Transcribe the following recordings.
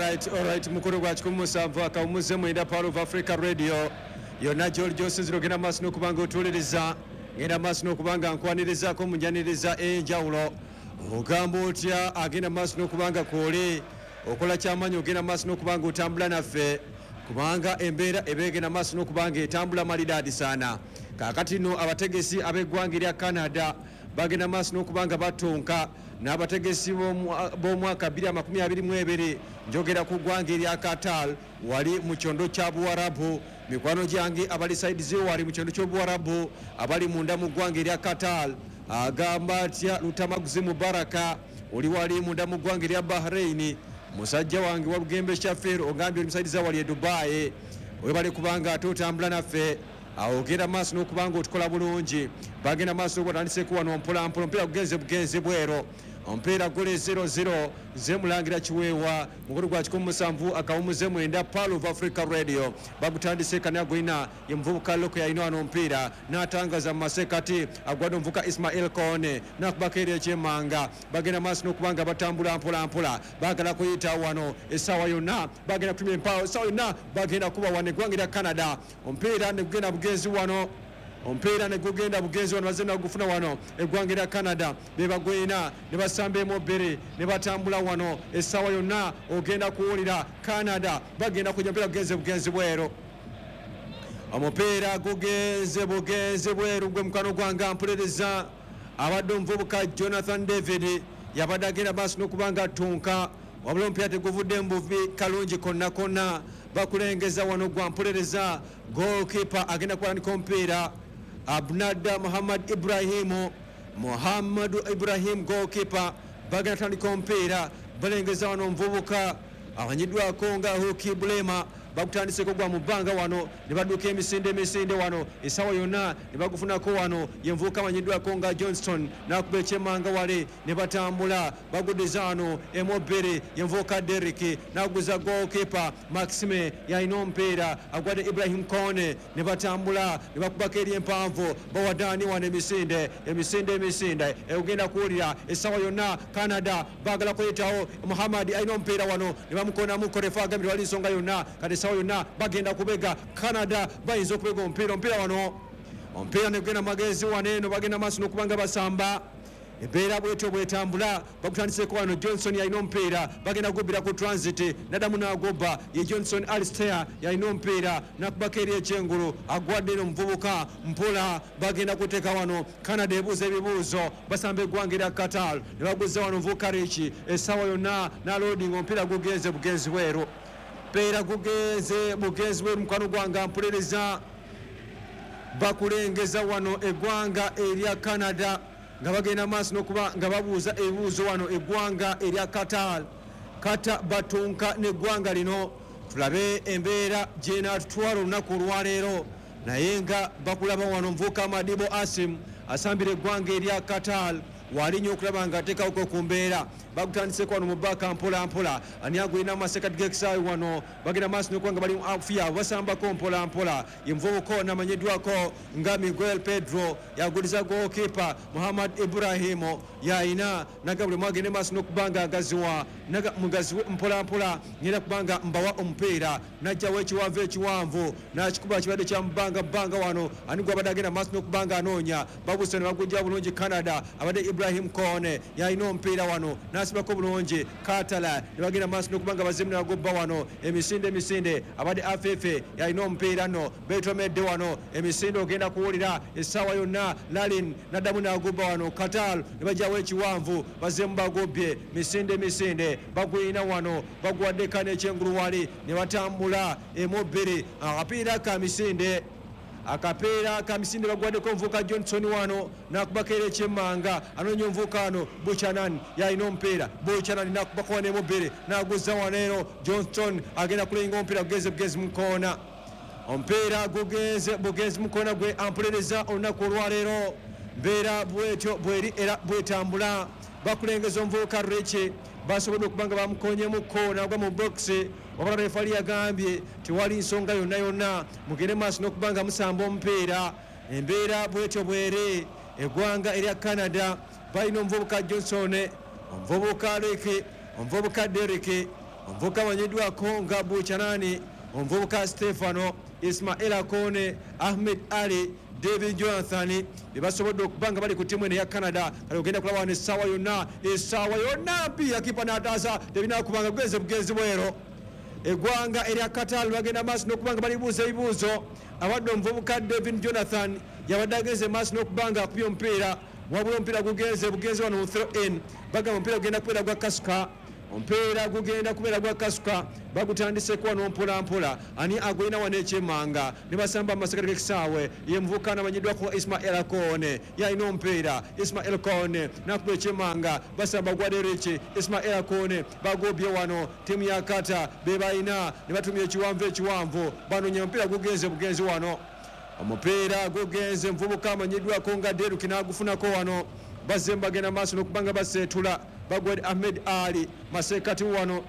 Alright mukuru gwa 17 akawumuze mwenda Power of Africa Radio yonna George Osinziro genda maaso n'okubanga otuuliriza genda maaso n'okubanga nkwanirizaako munjaniriza enjawulo ogamba otya agenda maaso n'okubanga kooli okola kyamaanyi ogenda maaso n'okubanga otambula naffe kubanga embeera ebeegenda maaso n'okubanga etambula malidaadi saana kaakati nno abategesi ab'eggwanga erya Canada bagenda maaso n'okubanga batonka n'abategesi b'omwaka 2022 njogera ku ggwanga erya Qatar wali mu kyondo kya Buwarabu mikwano gyange abali saidizi wali mu kyondo ky'Obuwarabu abali munda mu ggwanga erya Qatar agamba atya Lutamaguzi Mubaraka oli wali munda mu ggwanga erya Bahrain musajja wange walugembe Shafir ogambye oli musaidizi wali e Dubai webale kubanga ate otambula naffe awo ogenda maaso n'okubanga otukola bulungi bagenda maaso n'okubanga wano mpolampola omupiira bugenze bwero omupiira gole 0-0 zemulangira kiweewa mukulu gwa 17 akawumuze mwenda Power of Africa Radio bagutandise kani agwina ye muvubuka loko yayina wano omupiira n'atangaza mu masekati agwadde omuvubuka Ismail Kone n'akubaka ekyemmanga bagenda maaso n'okubanga batambula mpolampola baagala kuyita wano essaawa yonna bagenda kutumya empaawo essaawa yonna bagenda kuba wano eggwanga erya Canada omupiira ne gugenda bugenzi wano omupiira ne gugenda bugenzi wano bazze nagufuna wano eggwanga erya Canada bebagwina ne basamba emobere ne batambula wano essaawa yonna ogenda kuwulira Canada bagenda kujja mpira bugenzi bwero omupiira gugenze bweru gwe mukano gwanga mpuliriza abadde omuvubuka Jonathan David yabadde agenda maaso n'okubanga atunka wabula omupiira teguvudde mubuvi kalungi konna bakulengeza wano gwa mpuliriza goalkeeper agenda kuwanika omupiira Abnada Muhammad Ibrahim goalkeeper bagenda tandika omupiira balengeza wano omuvubuka awanyiddwako nga Hoki Bulema bakutandiseko gwa mu bbanga wano ne badduka emisinde wano essaawa yonna ne bagufunako wano ye muvubuka amanyiddwako nga Johnston n'akuba ekyemmanga wale ne batambula baguddiza wano emobere ye muvubuka Derrick n'aguza goalkeeper Maxime yalina omupiira agwadde Ibrahim Kone ne batambula ne bakubako eri empanvu bawadaani wano emisinde egenda kuwulira essaawa yonna Canada baagala kuyitawo Muhammad alina omupiira wano ne bamukonamu korefa agambire wali nsonga yonna kati essaawa yonna bagenda kubega Canada bayinza okubega omupiira wano omupiira ne gugenda magezi wano eno bagenda maaso n'okubanga basamba embeera bwetyo bwetambula bakutandiseko wano Johnson yalina omupiira bagenda kugubbira ku transit nadamu n'agobba ye Johnson Alistair yalina omupiira n'akubako eri ekyengulu agwadde eno omuvubuka mpola bagenda kuteeka wano Canada ebuuza ebibuuzo basamba eggwanga erya Qatar ne baguzza wano omuvubuka Richi essaawa yonna n'aloading omupiira bugenzi bweru mpeera bugenzi bweru mukwano gwanga mpuliriza bakulengeza wano eggwanga erya Canada nga bagenda maaso n'okuba nga babuuza ebibuuzo wano eggwanga erya Qatar batunka n'eggwanga lino tulabe embeera gyenaatutwala olunaku olwaleero naye nga bakulaba wano omuvubuka Madibo Asim asambira eggwanga erya Qatar walinnya okulaba nga ateekawoko ku mbeera bagutandiseko wano mu bbaka mpolampola ani agulina mu masekati g'ekisaawe wano bagenda maaso n'okuba nga bali mu afiya basambako mpolampola ye muvubuka namanyiddwako nga Miguel Pedro yaguliza goalkeeper Muhammad Ibrahim yayina naga buli mwagende maaso n'okuba nga agaziwa mugaziwe mpolampola ngenda kubanga mbawa omupiira najjawo ekiwanvu ekiwanvu nakikuba kibadde kya bbanga wano ani gwe abadde agenda maaso n'okuba nga anoonya babuse ne bagujja bulungi Canada abadde Ibrahim Kone yalina omupiira wano nasibako bulungi Katala ne bagenda maaso n'okuba nga bazemu nagobba wano emisinde abadde Afefe yalina omupiira no Betomedde wano emisinde ogenda kuwulira essaawa yonna Lalin naddamu nagobba wano Qatar ne bajjawo ekiwanvu bazemu bagobbye misinde bagwina wano baguwadde kane ekyengulu wali ne batambula emobere akapiira ka misinde bagwaddeko omuvubuka Johnson wano n'akubako era ekyemmanga anoonya omuvubuka wano Buchanan yalina omupiira Buchanan n'akubako wano emobere n'aguzza wano eno Johnston agenda kulenga omupiira bugenzi mukoona omupiira bugenzi mukoona gwe ampuliriza olunaku olwaleero mbeera bwetyo bweri era bwetambula bakulengeza omuvubuka Richi basobodde okuba nga bamukonyemukko nagwa mu bokisi wabula refali yagambye tewali nsonga yonna mugende maaso n'okuba nga musamba omupiira embeera bwetyo bweri eggwanga erya Canada balina omuvubuka Johnson omuvubuka Ricky omuvubuka Derrick omuvubuka amanyiddwako nga Buchanani, omuvubuka Stefano, Ismaila Kone, Ahmed Ali, David Jonathan bebasobodde okuba nga bali ku ttiimu eno eya Canada. Kale ogenda kulaba wano essaawa yonna mpiira kipa n'ataasa tebinaakubanga bugenzi bwero. Eggwanga erya Qatar bagenda maaso n'okuba nga balibuuza ebibuuzo. Abadde omuvubuka David Jonathan yabadde agenze maaso n'okuba nga akubye omupiira, wabula omupiira bugenzi wano mu throw in. Bagamba omupiira gugenda kubeera gwa Kasuka, omupiira gugenda kubeera gwa Kasuka. Bagutandiseko wano mpolampola, ani agulina wano ekyemmanga ne basamba mu masekati g'ekisaawe. Ye muvubuka amanyiddwako Ismail Kone, yalina omupiira. Ismail Kone n'akuba ekyemmanga, basamba gwadereki. Ismail Kone bagobye wano, ttiimu ya Kata be balina ne batumya ekiwanvu. Banoonya omupiira bugenzi wano. Omupiira gugenze, muvubuka amanyiddwako nga Deruki n'agufunako wano. Bazze bagenda maaso n'okubanga baseetula. Bagwed Ahmed Ali masekati wano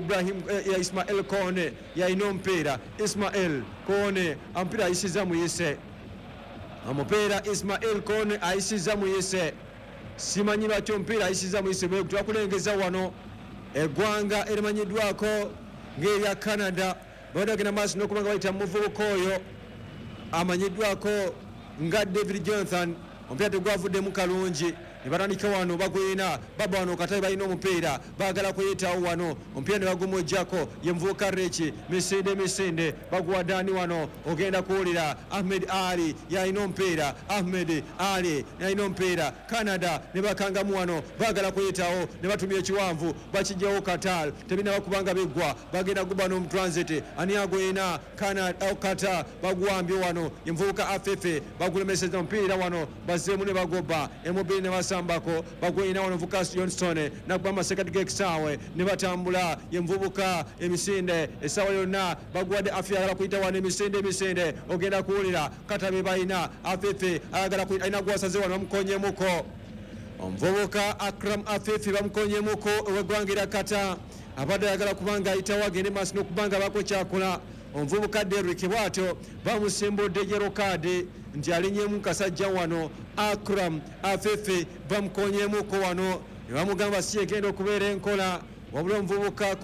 Ismail Kone yalina omupiira. Ismail Kone omupiira ayisiza muyise. Omupiira Ismail Kone ayisiza muyise. Simanyi lwaki omupiira ayisiza muyise. Bwe twakulengeza wano eggwanga erimanyiddwako ng'erya Canada bagenda maaso n'okuba nga bayita muvubuka oyo amanyiddwako nga David Jonathan. Omupiira tegwavuddemu kalungi. Nebatandika wano bagwina baba wano Katabi balina omupiira baagala kuyitawo wano. Omupiira ne bagumujjako ye muvubuka Reki. Misinde baguwa Dani wano. Ogenda kuwulira Ahmed Ali yalina omupiira. Ahmed Ali yalina omupiira. Canada ne bakangamu wano baagala kuyitawo ne batumya ekiwanvu bakijjawo Qatar tebina bakubanga biggwa bagenda guba n'omutransit. Ani agwina Qatar baguwambye wano ye muvubuka Afefe bagulemeseza omupiira wano bazzeemu ne bagoba emubiri ne basambako bagwina wano muvubuka Johnston nakuba amasekati g'ekisaawe ne batambula ye muvubuka Emisinde essaawa yonna baguwadde Afya ayagala kuyita wano Emisinde ogenda kuwulira Katabe balina Afefe alina gwasaze wano bamukonyemuko. Omuvubuka Akram Afefe bamukonyemuko ow'eggwanga erya Kata abadde ayagala kubanga ayitawo agende maaso n'okubanga bako kyakola. Omuvubuka Derrick bw'atyo bamusimbudde yellow card nti alinyemu kasajja wano. Akram Afefe bamukonyemuko wano ne bamugamba si egenda okubeera enkola, wabula omuvubuka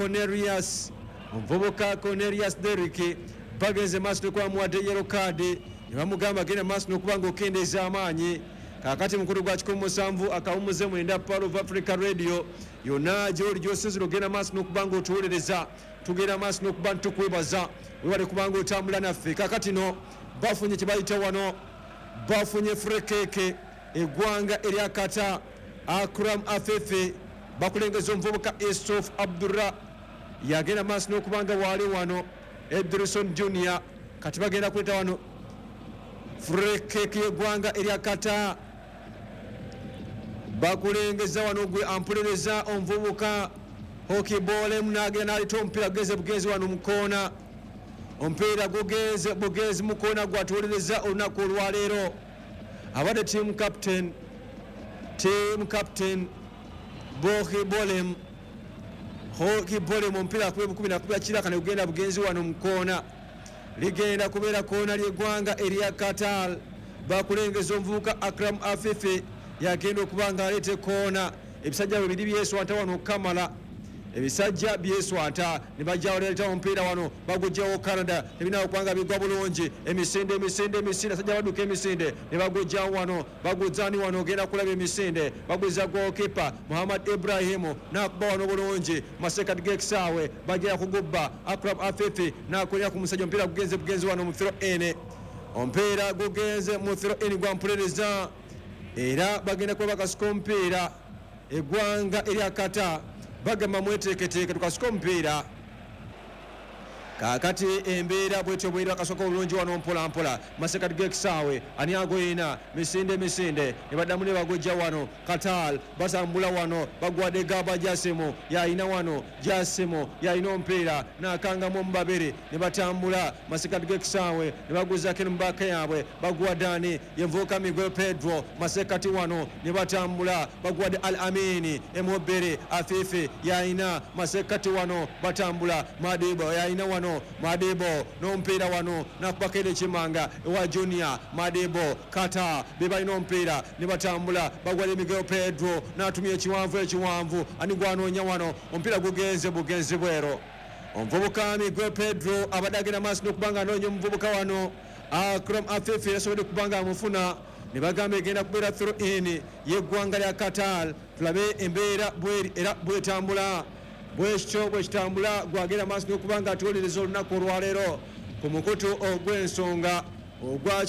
Cornelius Derrick bagenze maaso n'okuba bamuwadde yellow card ne bamugamba agenda maaso n'okuba ng'okendeeza amaanyi. Kakati mukulu gwa 17 akawumuze mwenda Power of Africa Radio yonna gy'osinzira ogenda maaso n'okuba ng'otuwolereza tugenda maaso n'okuba ntukwebaza webale kubanga otambula naffe. Kakati no bafunye kyebayita wano bafunye frekeke eggwanga erya Kata. Akram Afefe bakulengeza omuvubuka Estof Abdurra yagenda maaso n'okubanga waali wano Edrison Junior kati bagenda kuleta wano frekeke yeggwanga erya Kata. Bakulengeza wano gwe ampuliriza omuvubuka Hokibole munagenda n'aleta omupiira bugenzi wano mukoona. Omupiira bugenzi mukoona gwatuwuliriza olunaku olwaleero. Abadde team captain Hokibole omupiira akubye kiraka ne gugenda bugenzi wano mukoona. Ligenda kubeera koona ly'eggwanga erya Qatar. Bakulengeza omuvubuka Akram Afefe yagenda okuba nga aleeta koona. Ebisajja bibiri byeswata wano Kamala. Ebisajja byeswata ne bajja waleeta omupiira wano bagujjawo Canada tebinawo kubanga bigwa bulungi. Emisinde asajja baduka emisinde ne bagujjawo wano baguzaani wano ogenda kulaba emisinde baguza goalkeeper Muhammad Ibrahimu n'akuba wano bulungi masekati g'ekisaawe bagera kugubba. Akram Afefe n'akolera ku musajja omupiira bugenzi wano mu throw in. Omupiira gugenze mu throw in gwa mpuliriza era bagenda kuba bakasuka omupiira. Eggwanga erya Kata bagamba mweteeketeeke tukasuka omupiira. Kakati embeera bwetyo bwera kasoka bulungi wano mpolampola masekati g'ekisaawe ani agoyina misinde ne baddamu ne bagojja wano. Qatar batambula wano bagwadde Gaba Jasimu yalina wano Jasimu yalina omupiira n'akangamu omubabiri ne batambula masekati g'ekisaawe ne baguzako embaka yaabwe baguwa Dani ye muvubuka Miguel Pedro masekati wano ne batambula baguwadde Al Amini emubiri Afifi yalina masekati wano batambula Madiba yalina wano wano Madibo n'omupiira wano nakubakere Kimanga ewa Junior Madibo Kata bebalina omupiira ne batambula bagwala Miguel Pedro n'atumya ekiwanvu ani gwanoonya wano omupiira gugenze bugenzi bwero omuvubuka Miguel Pedro abadde agenda maaso n'okubanga anoonya omuvubuka wano Akram Afifi yasobodde kubanga amufuna ne bagamba egenda kubeera throw in y'eggwanga lya Qatar tulabe embeera bweri era bwetambula bwekityo bwekitambula gwagenda maaso n'okubanga atuwuliriza olunaku olwaleero ku mukutu ogw'ensonga ogwa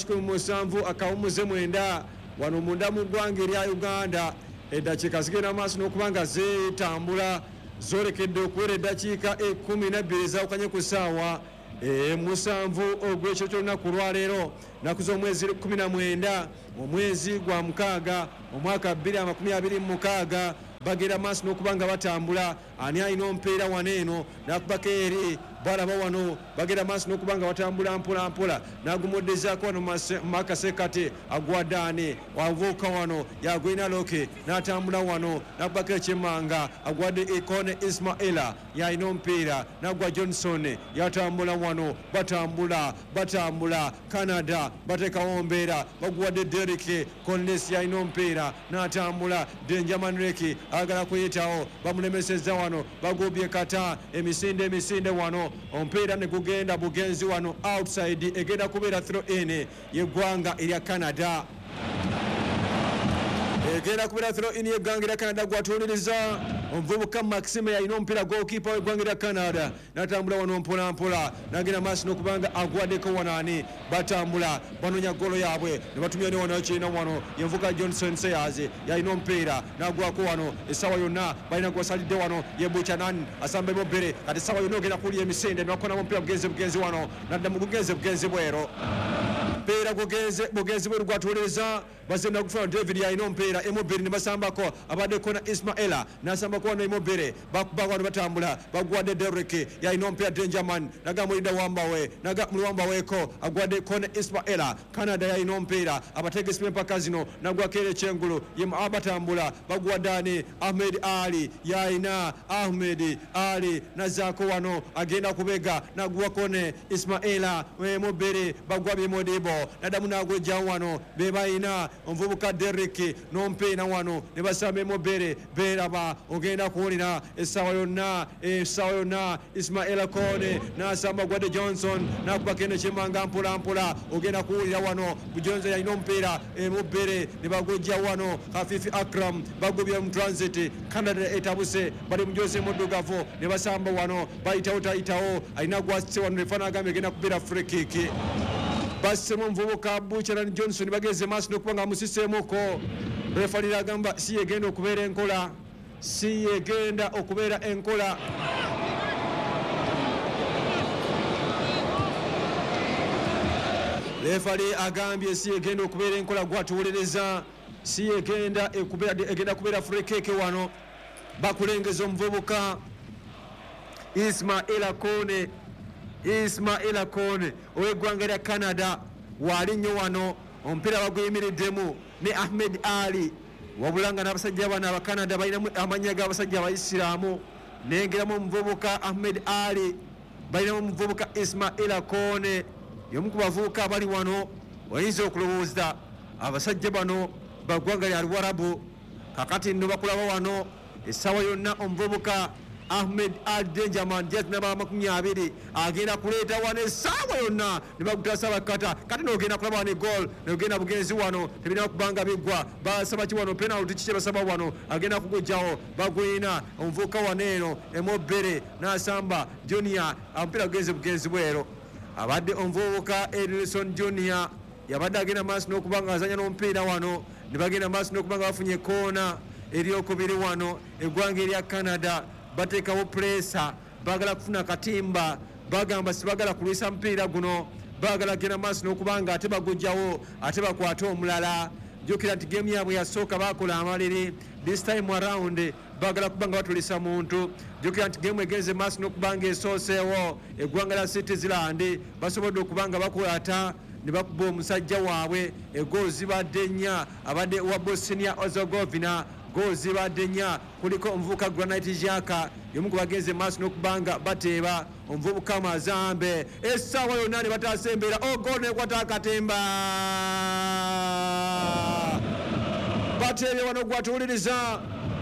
17 wano munda mu ggwanga erya Uganda eddakiika zigenda maaso n'okubanga zitambula zolekedde okuwera eddakiika 12 zawukanye ku ssaawa 7 ogw'ekyo ky'olunaku olwaleero naku z'omwezi 19 omwezi gwa 6 omwaka 2026 bagenda maaso n'okubanga batambula ani alina omupiira waneeno nakubako eri balaba wano bagenda maaso n'okubanga batambula mpolampola n'agumuddezaako wano makasekate agwaddaani wavuuka wano yagwina loke n'atambula wano nakubako Ekimanga agwadde Ikone Ismaila yalina omupiira nagwa Johnson yatambula wano batambula Canada bateekawo mbeera baguwadde Derek Cornelius yalina omupiira n'atambula Denjaman Reki agala kuyitawo bamulemesezza wano bagubye Kata emisinde wano omupiira ne gugenda bugenzi wano outside egenda kubeera throw in y'eggwanga erya Canada egenda kubeera throw in y'eggwanga erya Canada gwatuuliriza omuvubuka Maxime yalina omupiira goalkeeper w'eggwanga erya Canada n'atambula wano mpolampola n'agenda maaso n'okubanga agwaddeko wanaani batambula banoonya golo yaabwe ne batumya ne wano kirina wano yenvuka Johnson Sayers yalina omupiira n'agwako wano essaawa yonna balina gwasalidde wano yebuchanan asamba Mobere kati essaawa yonna ogenda kuwulira emisinde ne bakonamu omupiira bugenzi wano nadda mu bugenzi bwero mpeera bugenzi bweru gwatuuliriza bazenda kufuna David yalina omupiira Mobere ne basambako abadde kona Ismaila n'asambako wano Mobere bakuba wano batambula bagwadde Derek yalina omupiira Denjaman naga mulida wambaweko agwadde kona Ismaila Canada yalina omupiira abategesi b'empaka zino nagwakere Kyengulu abatambula bagwaddaani Ahmed Ali yalina Ahmed Ali nazaako wano agenda kubega nagwakone Ismaila Mobere bagwabye Modibo nadamu nagwejjawo wano bebalina omuvubuka Derek n'omupiira wano ne basamba Mobere beeraba ogenda kuwulira essaawa yonna Ismaila Kone n'asamba gwadde Johnson nakubakene Kimanga mpolampola ogenda kuwulira wano Bujonze yalina omupiira Mobere ne bagwejja wano Hafifi Akram bagubye mu transit Canada etabuse bali mujoze muddugavu ne basamba wano bayitawo tayitawo alina gwasitse wano nefaana agambye egenda kubeera free kick basemu omuvubuka Buchanan Johnson bageze maaso n'okuba nga amusiseemuko refalira agamba si yegenda okubeera enkola refali agambye si yegenda okubeera enkola gwatuwuliriza si yegenda kubeera free kick wano bakulengeza omuvubuka Ismaila Kone ow'eggwanga lya Canada waali nnyo wano omupiira baguyimiriddemu ne Ahmed Ali wabula nga n'abasajja bano Abacanada balinamu amannya g'abasajja Abaisiraamu nengeramu omuvubuka Ahmed Ali balinamu omuvubuka Ismaila Kone y'omu ku bavubuka abali wano oyinza okulowooza abasajja bano baggwanga lya Luwarabu kakati nno bakulaba wano essaawa yonna omuvubuka Ahmed Al Denjaman just namba 20 agenda kuleeta wano essaawa yonna ne bagutaasa bakata kati n'ogenda kulaba wano goal n'ogenda bugenzi wano tebirina kubanga biggwa basaba ki wano penalty kiki basaba wano agenda kugujjawo bagwina omuvubuka waneeno Mobere n'asamba Junior omupiira bugenzi bwero abadde omuvubuka Edison Junior yabadde agenda maaso n'okuba nga azanya n'omupiira wano ne bagenda maaso n'okuba nga bafunye koona eryokubiri wano eggwanga erya Canada bateekawo puresa baagala kufuna katimba bagamba sibagala kulwisa mupiira guno baagala genda maaso n'okuba nga ate bagujjawo ate bakwate omulala jjukira nti geemu yaabwe yasooka baakola amaliri this time around baagala kuba nga batulisa muntu jjukira nti geemu egenze maaso n'okuba nga esooseewo eggwanga lya Switzerland basobodde okuba nga bakwata ne bakuba omusajja waabwe eggoolo zibadde nnya abadde wa Bosnia Herzegovina goal zibadde nnya kuliko omuvubuka Granit Xhaka yomu ku bagenze maaso n'okubanga bateeba omuvubuka Mazambe essaawa yonna ne bataasa embeera gol nekwata akatimba bateebye wano gwatuwuliriza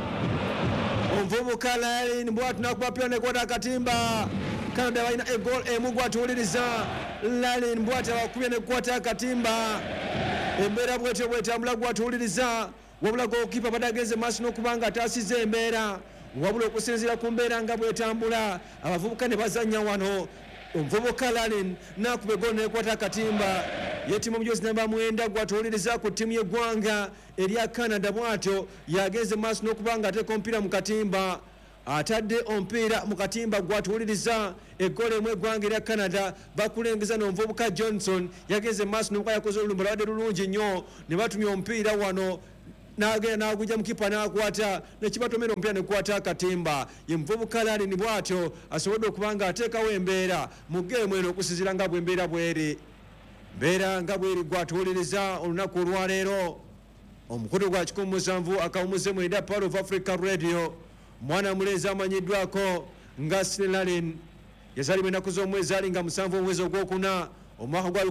omuvubuka Lalin bw'atu nakuba pyo nekwata akatimba Canada balina egol emu gwatuwuliriza Lalin bw'atu abakubye nekwata akatimba embeera bwetyo bwetambula gwatuwuliriza wabula gookipa badagenze maaso n'okubanga ataasiza embeera wabula okusinziira ku mbeera nga bwetambula abavubuka ne bazannya wano omuvubuka Lalin nakuba egol nekwata akatimba yetimu omujozi namba 9 gwatuwuliriza ku ttiimu y'eggwanga erya Canada bw'atyo yagenze maaso n'okubanga ateeka omupiira mu katimba atadde omupiira mu katimba gwatuwuliriza eggola emu eggwanga erya Canada bakulengeza n'omuvubuka Johnson yagenze maaso n'okuba yakoze olulumba lwabadde lulungi nnyo ne batumya omupiira wano n'agenda n'agujja mukipa n'akwata nekibatomera omupiira nekwata akatimba ye muvubuka Lalin bw'atyo asobodde okuba nga ateekawo embeera mu geemu eno okusinziira nga bw'embeera bw'eri mbeera nga bw'eri gwatuwuliriza olunaku olwaleero omukutu gwa 17 akawumuze 9 Power of Africa Radio mwana mulezi amanyiddwako nga Lalin yazaalibwa ennaku z'omwezi ali nga 7 omwezi ogwokuna omwaka gwa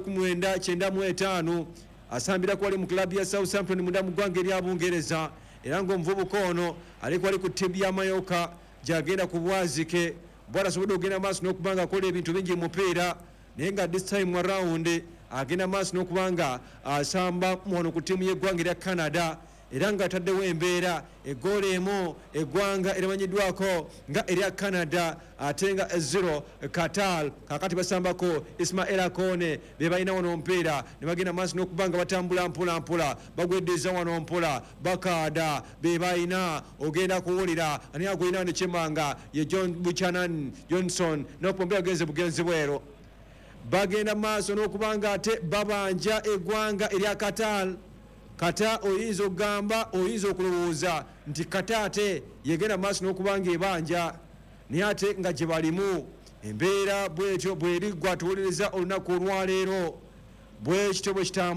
1995 asambira kwali mu klabu ya Southampton munda mu ggwanga erya Bungereza era ng'omuvubuka ono aliko ali ku ttiimu ya Mayoka gy'agenda ku bwazike bw'atasobodde okugenda maaso n'okubanga akola ebintu bingi mu mupiira naye nga this time around agenda maaso n'okubanga asamba wano ku ttiimu y'eggwanga erya Canada era nga ataddewo embeera eggola emu eggwanga erimanyiddwako nga erya Canada ate nga 0 Qatar kakati basambako Ismaila Kone be balina wano omupiira ne bagenda maaso n'okuba nga batambula mpolampola bagweddiza wano mpola bakaada be balina ogenda kuwulira ani agulina ne kyemanga ye John Buchanan Johnson n'okuba agenze bugenzi bwero bagenda maaso n'okuba nga ate babanja eggwanga erya Qatar kata oyinza okugamba oyinza okulowooza nti kata ate yegenda maaso n'okuba nga ebanja naye ate nga gye balimu embeera bwetyo bweri gwatuwuliriza olunaku olwaleero bwekityo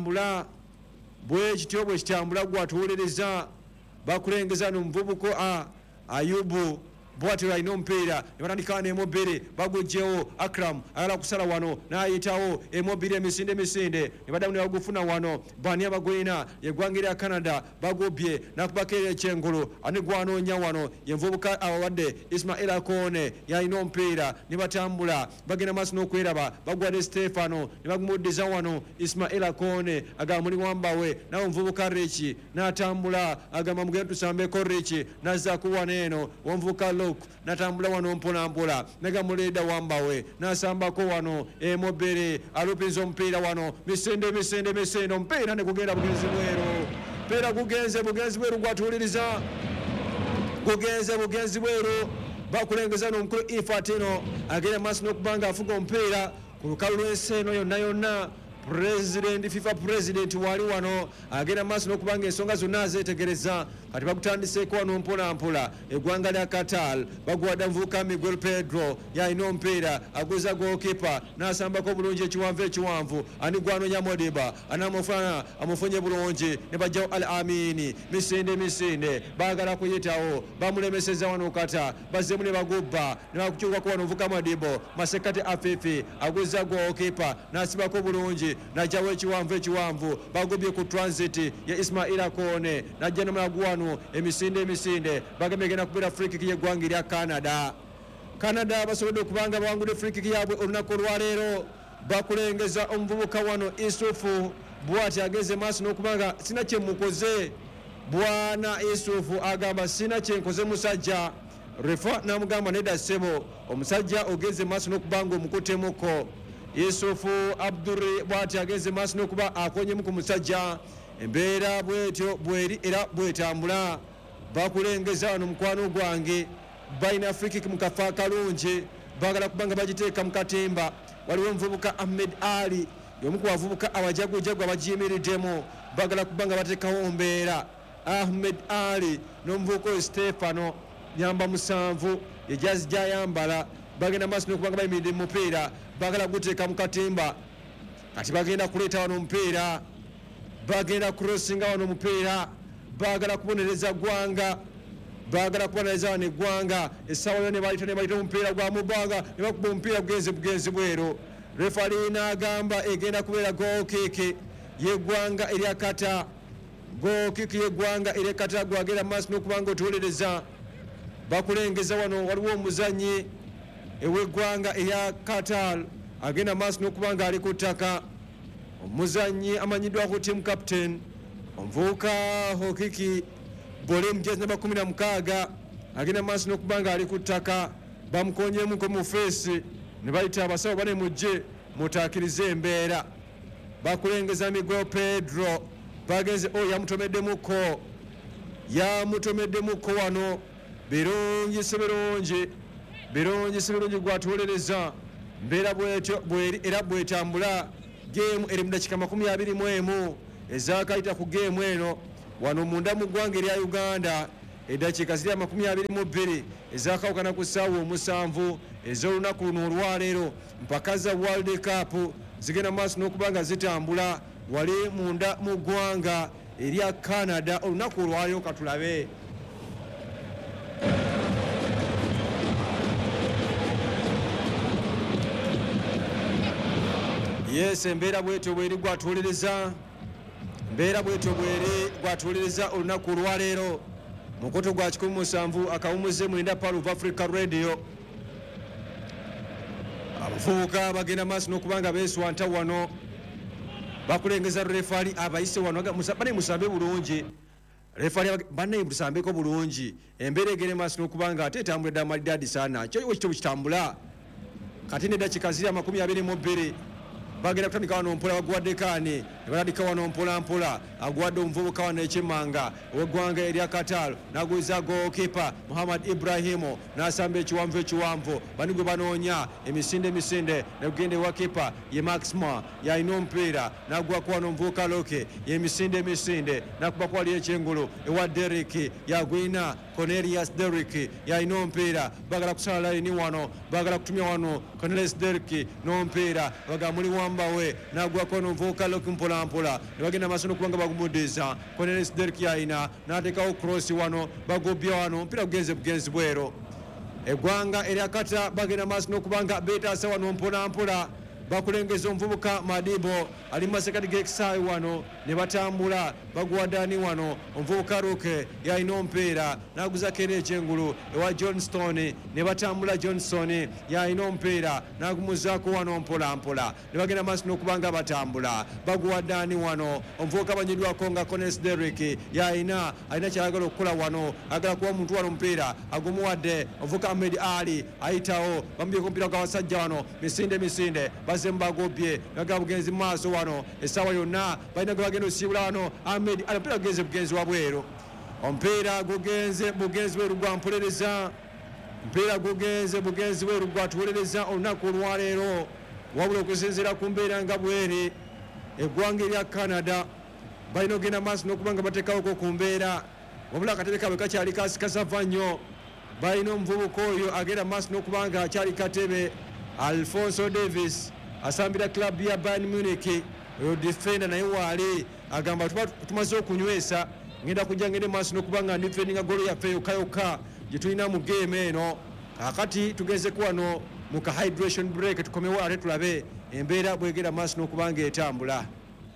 bwe kitambula gwatuwuliriza bakulengeza n'omuvubuka Ayubu bw'atyo alina omupiira ne batandika n'emobiri bagugjewo Akram ayagala kusala wano n'ayitawo emobiri emisinde ne baddamu ne bagufuna wano bani abagwina yeggwanga erya Canada bagubye nakubako ekyengulu ani gwanoonya wano yenvubuka abawadde Ismaila Kone yalina omupiira ne batambula bagenda maaso n'okweraba bagwadde Stefano ne bagumuddiza wano Ismaila Kone agamba muli wambawe nawe omuvubuka Richi n'atambula agamba mugenda tusambeko Richi nazzaku wano eno omuvubuka natambula wano mpolampola nagamuleda wambawe nasambako wano emobere alupinza omupiira wano misinde omupiira negugenda bugenzi bweru mpiira gugenze bugenzi bweru gwatuwuliriza bugenzi bweru bakulengeza n'omukulu Infantino agenda maaso n'okubanga afuga omupiira ku lukalu lw'ensi eno yonna FIFA president wali wano agenda maaso n'okubanga ensonga zonna azeetegereza kati bakutandiseeko wano mpolampola eggwanga lya Qatar baguwadde muvubuka Miguel Pedro yalina omupiira aguza gookipa n'asambako bulungi ekiwanvu ani gwanoonya Modiba anamufana amufunye bulungi ne bajjawo Al Amini misinde baagala kuyitawo bamulemeseza wano kata bazzemu ne bagubba ne bakukyukako wano omuvubuka Modibo masekati Afifi aguza gookipa n'asibako bulungi najjawo ekiwanvu bagubye ku transit ya Ismaila Kone najja nomulagu wano emisinde bagambye genda kubeera free kick y'eggwanga erya Canada basobodde okubanga bawangudde free kick yaabwe olunaku olwaleero bakulengeza omuvubuka wano Isufu bw'ati ageze maaso n'okubanga sina kyemukoze bwana Isufu agamba sina kyenkoze musajja refa namugamba nedda ssebo omusajja ogeze maaso n'okubanga omukutemuko Yusufu Abduri bw'ati ageze maaso n'okuba akonyemu ku musajja embeera bwetyo bweri era bwetambula bakulengeza wano mukwano gwange balina free kick mu kafo akalungi baagala kubanga bagiteeka mu katimba waliwo omuvubuka Ahmed Ali y'omu ku bavubuka abajagujagu abagiyimiriddemu baagala kubanga bateekawo mbeera Ahmed Ali n'omuvubuka Stefano nyamba 7 ejazi gyayambala bagenda maaso n'okubanga bayimiridde mu mupiira bagala guteeka mu katimba kati bagenda kuleeta wano omupiira bagenda crossinga wano omupiira bagala kubonereza ggwanga baagala kubanaliza wano eggwanga essaawa ne bayita omupiira gwa mubanga ne bakuba omupiira bugenzi bweru refali n'agamba egenda kubeera gookiki yeggwanga eryakata gookiki yeggwanga eryakata gwagenda maaso n'okubanga otuwolereza bakulengeza wano waliwo omuzanyi ew'eggwanga erya Qatar agenda maaso n'okubanga ali ku ttaka omuzanyi amanyiddwako team captain omuvubuka Hokiki bole mujezi namba 16 agenda maaso n'okubanga ali ku ttaka bamukonyemuko mu feesi ne bayita abasawo bane mujje mutaakirize embeera bakulengeza Miguel Pedro bagenze yamutomeddemuko wano birungi si birungi gwatuwolereza mbeera bweri era bwetambula geemu eri mu dakiika 21 ezakayita ku geemu eno wano munda mu ggwanga erya Uganda eddakiika ziri 22 ezakawukana ku ssaawa 7 ez'olunaku luno olwaleero mpaka za World Cup zigenda maaso n'okuba nga zitambula wali munda mu ggwanga erya Canada olunaku olwaleero katulabe. Yes, embeera bwetyo bweri gwatuwolereza olunaku olwaleero mukoto gwa 17 akawumuze mwenda Paul of Africa Radio abavubuka bagenda maaso n'okubanga beeswanta wano bakulengeza refali abayise wano bane musambe bulungi refali bane musambeko bulungi embeera egere maaso n'okubanga ate etambula ddala malidadi sana kyo ekitobo kitambula kati neddakiika ziri 22 bagenda kutandika wano mpola bagwadde kaani ne baladika wano mpola agwadde omuvubuka wano ekyemmanga ow'eggwanga erya Qatar n'agwiza gookipa Muhammad Ibrahimu n'asamba ekiwanvu bani gwe banoonya emisinde negenda ewa kipa ye Maxima yalina omupiira n'agwako wano omuvubuka Loke yemisinde n'akubako wali ekyengulu ewa Derek yagwina Cornelius Derek yalina omupiira bagala kusala layini wano bagala kutumya wano Cornelius Derek n'omupiira baga muli wambawe n'agwako n'omuvubuka Loke mpolampola ne bagenda maaso n'okubanga bagumudiza Cornelius Derek yalina n'ateekawo cross wano bagobya wano omupiira bugenzi bwero eggwanga eryakata bagenda maaso n'okubanga beetaasa wano mpolampola bakulengeza omuvubuka Madibo ali masekati g'ekisaayi wano ne batambula baguwaddaani wano omuvubuka Ruke yalina omupiira n'aguzako era ekyengulu ewa Johnston ne batambula Johnson yalina omupiira n'agumuzaako wano mpolampola ne bagenda maaso n'okubanga batambula baguwaddaani wano omuvubuka banyiddwako nga Cornelius Derek alina kyayagala okukola wano agala kuwa omuntu wano omupiira agumuwadde omuvubuka Ahmed Ali ayitawo bamubyeko omupiira gw'abasajja wano misinde bazembagobye naga bugenzi maaso wano essaawa yonna balina gwe bagenda osiibula wano Ahmed Ali omupiira bugenzi wabweru omupiira gugenze bugenzi bweru gwampolereza omupiira gugenze bugenzi bweru gwatuwolereza olunaku olwaleero wabula okusinziira ku mbeera nga bweri eggwanga erya Canada balina ogenda maaso n'okuba nga bateekawoko ku mbeera wabula akatebe kabwe kakyali kasikasava nnyo balina omuvubuka oyo agenda maaso n'okuba nga akyali katebe Alfonso Davis asambira club ya Bayern Munich oyo defender naye waali agamba tumaze okunywesa ngenda maaso n'okuba nga ndifendinga golo yaffe yokka gye tulina mu game eno kakati tugenzeku wano mu ka hydration break tukomewo ate tulabe embeera bwegenda maaso n'okuba nga etambula.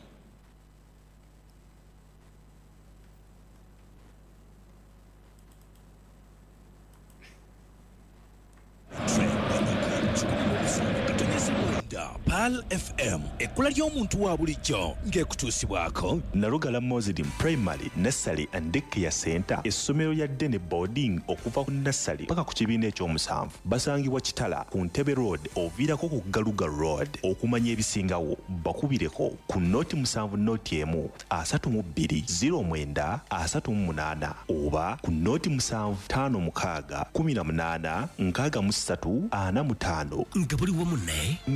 PAL FM ekkula ly'omuntu wa bulijjo ng'ekutuusibwako Narugala Muslim Primary Nursery and Daycare Center essomero lya ddene boarding okuva ku nursery paka ku kibiina ekyomusanvu basangibwa Kitala ku Ntebe Road oviirako ku Galuga Road okumanya ebisingawo bakubireko ku noti 7 noti 1 32 09 38 oba ku noti 7 5 6 18 63 45 nga buli wamu ne Medsport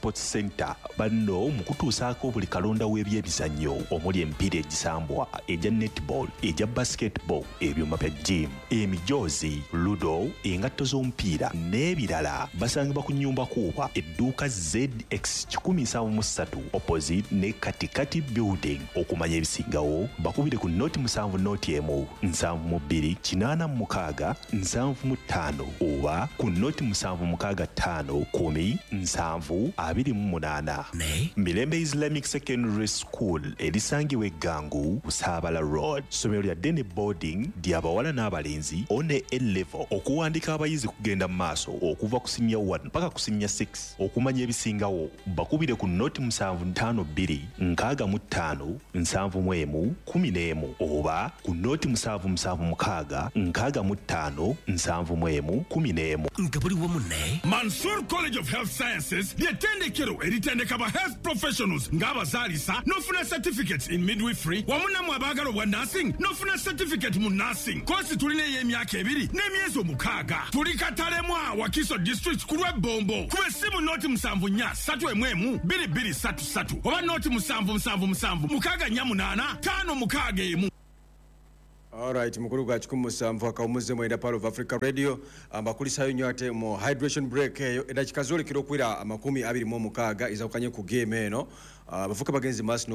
Sports Center banno mu kutuusaako buli kalonda w'ebyemizannyo omuli emipiira egisambwa egya netball egya basketball ebyuma bya gym emijoozi ludo engatto z'omupiira n'ebirala basangibwa ku nnyumba kuuba edduuka ZX 173 opposite ne katikati building. Okumanya ebisingawo bakubire ku noti 7 noti emu 72 86 75 oba ku noti 765 10 728. Mirembe Islamic Secondary School erisangibwa Eggangu Busaabala Road. Somero lya Dene Boarding ly'abawala n'abalenzi one A-level. Okuwandika abayizi kugenda mu maaso okuva ku senior 1 mpaka ku senior 6. Okumanya ebisingawo bakubire ku noti 752 65 71 11 oba ku noti 776 65 71 11. Ngabuli wamunne Mansour College of Health Sciences ly'ettendekero eritendeka ba health professionals ng'abazaalisa n'ofuna certificates in midwifery wamunamu abaagala obwa nursing n'ofuna certificate mu nursing. Kosi tulina ey'emyaka 2 n'emyezi 6. Tuli Katalemwa Wakiso District ku lw'Ebombo. Kuba essimu noti 74 2233 oba noti 777 648 561. Alright, mukulu gwa 17 akawumuze mwenda Power of Africa Radio ambakulisayo nnyo ate mu hydration break eyo edakika zole kiro kwira 26 izakukanye ku game eno bavuka bagenzi mass